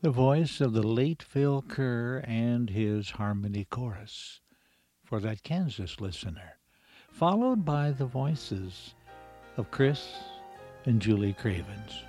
the voice of the late Phil Kerr and his harmony chorus for that Kansas listener, followed by the voices of Chris and Julie Cravens.